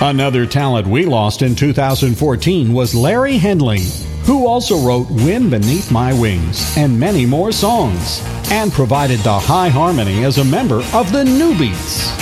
Another talent we lost in 2014 was Larry Henley, who also wrote Wind Beneath My Wings and many more songs, and provided the high harmony as a member of the New Beats.